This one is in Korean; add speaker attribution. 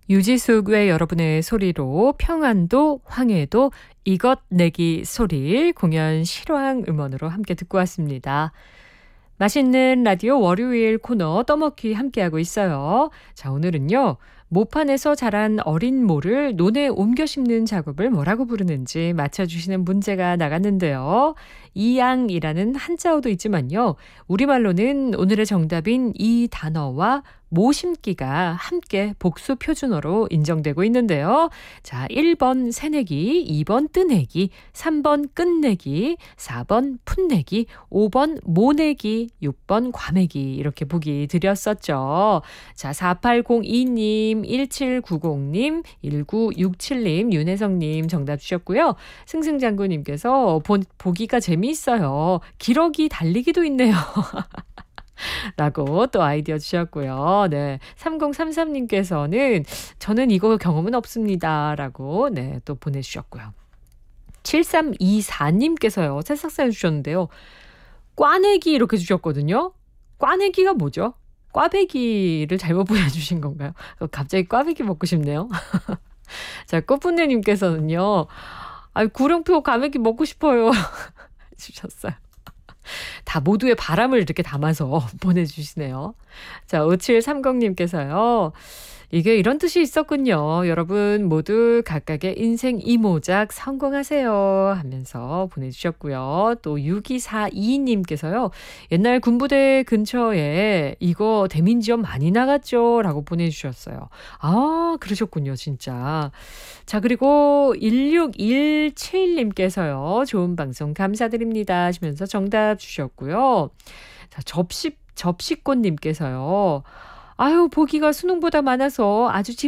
Speaker 1: 유지숙 외 여러분의 소리로 평안도 황해도 이것 내기 소리 공연 실황 음원으로 함께 듣고 왔습니다. 맛있는 라디오 월요일 코너 떠먹기 함께하고 있어요. 자, 오늘은요. 모판에서 자란 어린 모를 논에 옮겨 심는 작업을 뭐라고 부르는지 맞춰주시는 문제가 나갔는데요. 이양이라는 한자어도 있지만요. 우리말로는 오늘의 정답인 이 단어와 모심기가 함께 복수 표준어로 인정되고 있는데요. 자, 1번 새내기, 2번 뜨내기, 3번 끝내기, 4번 풋내기, 5번 모내기, 6번 과매기 이렇게 보기 드렸었죠. 자, 4802님, 1790님, 1967님, 윤혜성님 정답 주셨고요. 승승장구님께서 보기가 재미있어요. 기러기 달리기도 있네요. 라고 또 아이디어 주셨고요. 네. 3033님께서는 저는 이거 경험은 없습니다. 라고 네, 또 보내주셨고요. 7324님께서요. 새싹 사연 주셨는데요. 꽈내기 이렇게 주셨거든요. 꽈내기가 뭐죠? 꽈배기를 잘못 보내주신 건가요? 갑자기 꽈배기 먹고 싶네요. 자, 꽃분내님께서는요. 구룡표 과메기 먹고 싶어요. 주셨어요. 다 모두의 바람을 이렇게 담아서 보내주시네요. 자, 5730님께서요. 이게 이런 뜻이 있었군요. 여러분 모두 각각의 인생 이모작 성공하세요 하면서 보내주셨고요. 또 6242님께서요. 옛날 군부대 근처에 이거 대민지원 많이 나갔죠? 라고 보내주셨어요. 아, 그러셨군요. 진짜. 자, 그리고 1617님께서요. 좋은 방송 감사드립니다 하시면서 정답 주셨고요. 자, 접시꽃님께서요. 아유, 보기가 수능보다 많아서 아주